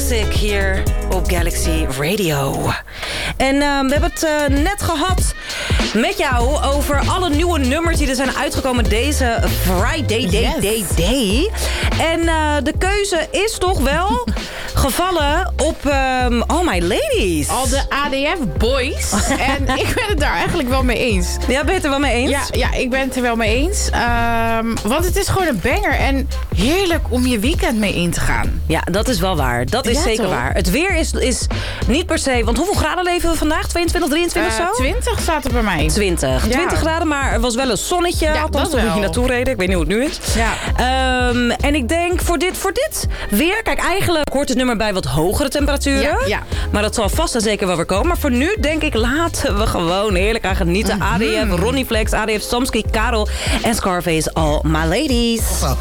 Classic hier op Galaxy Radio. En we hebben het net gehad met jou over alle nieuwe nummers die er zijn uitgekomen deze Friday Day. En de keuze is toch wel gevallen op All My Ladies. Al de ADF Boys. En ik ben het daar eigenlijk wel mee eens. Ja, ben je het er wel mee eens? Ja, ik ben het er wel mee eens. Want het is gewoon een banger. En heerlijk om je weekend mee in te gaan. Ja, dat is wel waar. Dat is zeker toch? waar. Het weer is niet per se... Want hoeveel graden leven we vandaag? 22, 23 zo? 20 staat er bij mij. 20. 20 graden, maar er was wel een zonnetje. Ja, althans, dat toen we wel. hier naartoe reden. Ik weet niet hoe het nu is. Ja. En ik denk voor dit weer... Kijk, eigenlijk hoort het nummer bij wat hogere temperaturen. Ja. Maar dat zal vast en zeker wel weer komen. Maar voor nu denk ik, laten we gewoon heerlijk aan genieten. ADF, Ronnie Flex, ADF Samsky, Karel en Scarface, All My Ladies.